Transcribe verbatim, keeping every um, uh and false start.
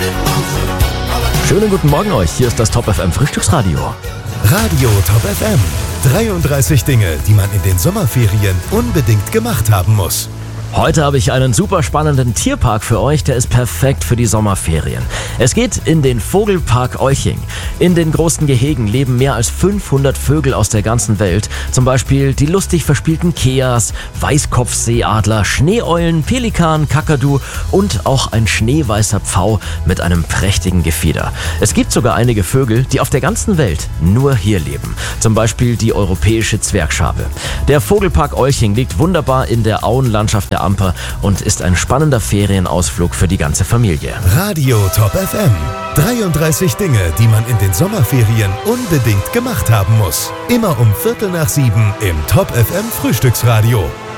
Schönen guten Morgen euch, hier ist das Top F M Frühstücksradio. Radio Top F M. dreiunddreißig Dinge, die man in den Sommerferien unbedingt gemacht haben muss. Heute habe ich einen super spannenden Tierpark für euch, der ist perfekt für die Sommerferien. Es geht in den Vogelpark Euching. In den großen Gehegen leben mehr als fünfhundert Vögel aus der ganzen Welt. Zum Beispiel die lustig verspielten Keas, Weißkopfseeadler, Schneeeulen, Pelikan, Kakadu und auch ein schneeweißer Pfau mit einem prächtigen Gefieder. Es gibt sogar einige Vögel, die auf der ganzen Welt nur hier leben. Zum Beispiel die europäische Zwergschabe. Der Vogelpark Euching liegt wunderbar in der Auenlandschaft der Amper und ist ein spannender Ferienausflug für die ganze Familie. Radio Top F M. dreiunddreißig Dinge, die man in den Sommerferien unbedingt gemacht haben muss. Immer um Viertel nach sieben im Top F M Frühstücksradio.